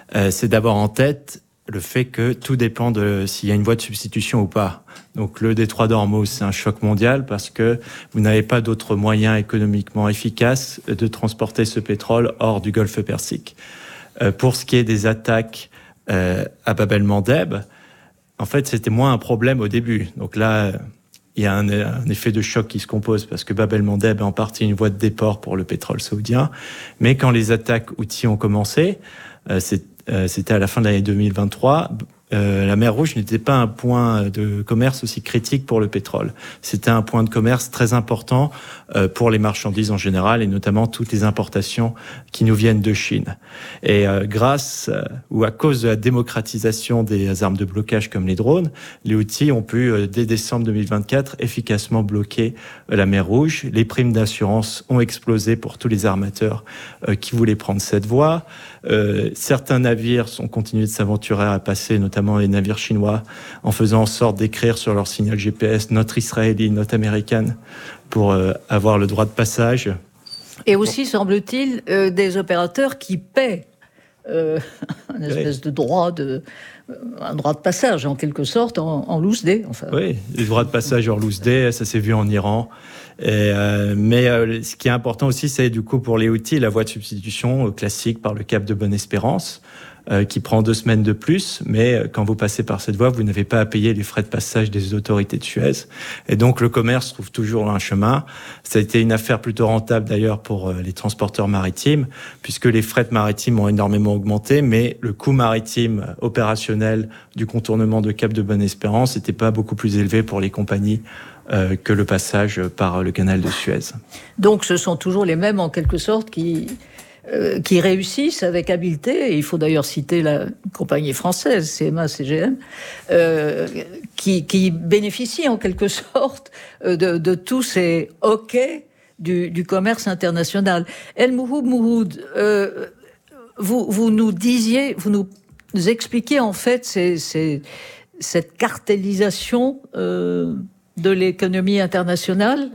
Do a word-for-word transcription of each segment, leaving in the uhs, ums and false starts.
euh, c'est d'avoir en tête le fait que tout dépend de s'il y a une voie de substitution ou pas. Donc le détroit d'Ormuz, c'est un choc mondial parce que vous n'avez pas d'autres moyens économiquement efficaces de transporter ce pétrole hors du golfe Persique. Euh, pour ce qui est des attaques euh, à Bab el-Mandeb, en fait, c'était moins un problème au début. Donc là, il y a un, un effet de choc qui se compose parce que Bab el-Mandeb est en partie une voie de déport pour le pétrole saoudien. Mais quand les attaques Houthis ont commencé, euh, c'est Euh, c'était à la fin de l'année deux mille vingt-trois, euh, la mer Rouge n'était pas un point de commerce aussi critique pour le pétrole. C'était un point de commerce très important euh, pour les marchandises en général et notamment toutes les importations qui nous viennent de Chine. Et euh, grâce euh, ou à cause de la démocratisation des armes de blocage comme les drones, les Houthis ont pu, euh, dès décembre deux mille vingt-quatre, efficacement bloquer euh, la mer Rouge. Les primes d'assurance ont explosé pour tous les armateurs euh, qui voulaient prendre cette voie. Euh, certains navires ont continué de s'aventurer à passer, notamment les navires chinois, en faisant en sorte d'écrire sur leur signal G P S note israélienne, note américaine, pour euh, avoir le droit de passage. Et aussi, semble-t-il, euh, des opérateurs qui paient euh, une espèce oui. de droit de un droit de passage, en quelque sorte, en, en loose day. Enfin. Oui, les droits de passage en loose day, ça s'est vu en Iran. Et euh, mais euh, ce qui est important aussi, c'est du coup pour les Houthis, la voie de substitution euh, classique par le cap de Bonne-Espérance, euh, qui prend deux semaines de plus. Mais euh, quand vous passez par cette voie, vous n'avez pas à payer les frais de passage des autorités de Suez. Et donc le commerce trouve toujours un chemin. Ça a été une affaire plutôt rentable d'ailleurs pour euh, les transporteurs maritimes, puisque les frais maritimes ont énormément augmenté, mais le coût maritime opérationnel du contournement de cap de Bonne-Espérance n'était pas beaucoup plus élevé pour les compagnies Euh, que le passage par le canal de Suez. Donc ce sont toujours les mêmes en quelque sorte qui, euh, qui réussissent avec habileté, et il faut d'ailleurs citer la compagnie française, C M A C G M, euh, qui, qui bénéficie en quelque sorte de, de tous ces hoquets du, du commerce international. El Mouhoub Mouhoud, euh, vous, vous nous disiez, vous nous expliquez en fait ces, ces, cette cartellisation euh, de l'économie internationale,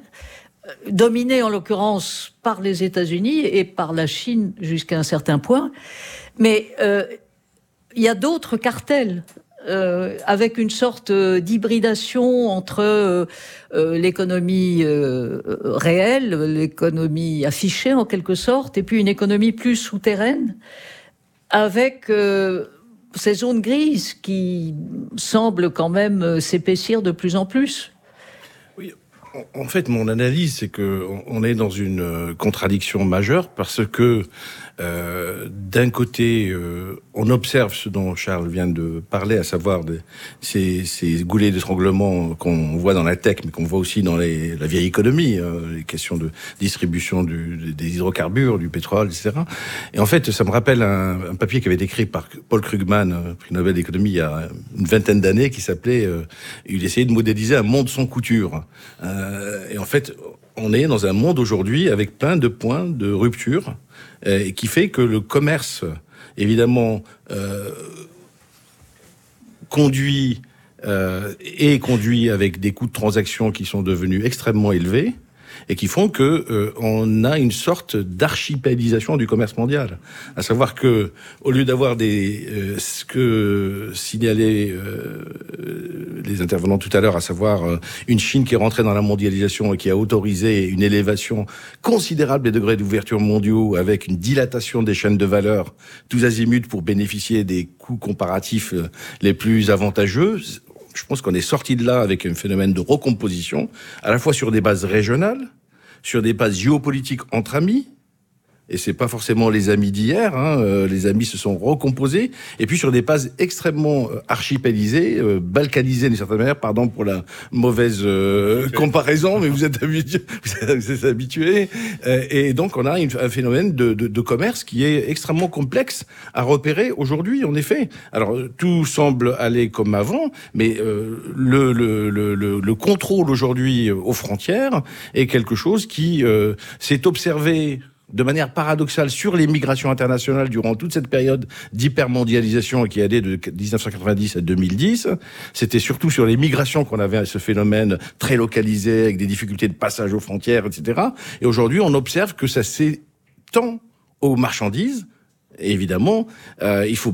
dominée en l'occurrence par les États-Unis et par la Chine jusqu'à un certain point. Mais euh, il y a d'autres cartels euh, avec une sorte d'hybridation entre euh, euh, l'économie euh, réelle, l'économie affichée en quelque sorte, et puis une économie plus souterraine avec euh, ces zones grises qui semblent quand même s'épaissir de plus en plus. Oui, en fait, mon analyse, c'est que on est dans une contradiction majeure parce que euh, d'un côté, euh, on observe ce dont Charles vient de parler, à savoir de, ces, ces goulets d'étranglement qu'on voit dans la tech, mais qu'on voit aussi dans les, la vieille économie, euh, les questions de distribution du, des hydrocarbures, du pétrole, et cetera. Et en fait, ça me rappelle un, un papier qui avait été écrit par Paul Krugman, prix Nobel d'économie, il y a une vingtaine d'années, qui s'appelait euh, il essayait de modéliser un monde sans couture. Euh, et en fait, on est dans un monde aujourd'hui avec plein de points de rupture, euh, qui fait que le commerce, évidemment, euh, conduit euh, et conduit avec des coûts de transaction qui sont devenus extrêmement élevés et qui font que euh, on a une sorte d'archipélisation du commerce mondial. À savoir que, au lieu d'avoir des euh, ce que signalaient euh, les intervenants tout à l'heure, à savoir euh, une Chine qui est rentrée dans la mondialisation et qui a autorisé une élévation considérable des degrés d'ouverture mondiaux avec une dilatation des chaînes de valeur tous azimuts pour bénéficier des coûts comparatifs euh, les plus avantageux. Je pense qu'on est sorti de là avec un phénomène de recomposition, à la fois sur des bases régionales, sur des bases géopolitiques entre amis, et c'est pas forcément les amis d'hier, hein, euh, les amis se sont recomposés, et puis sur des bases extrêmement euh, archipélisées, euh, balkanisées d'une certaine manière, pardon pour la mauvaise euh, comparaison, mais vous êtes habitué, vous êtes habitué, euh, et donc on a une, un phénomène de, de, de commerce qui est extrêmement complexe à repérer aujourd'hui, en effet. Alors tout semble aller comme avant, mais euh, le, le, le, le, le contrôle aujourd'hui aux frontières est quelque chose qui euh, s'est observé de manière paradoxale sur les migrations internationales durant toute cette période d'hypermondialisation qui allait de dix-neuf cent quatre-vingt-dix à deux mille dix. C'était surtout sur les migrations qu'on avait ce phénomène très localisé avec des difficultés de passage aux frontières, et cetera. Et aujourd'hui, on observe que ça s'étend aux marchandises. Et évidemment, euh, il faut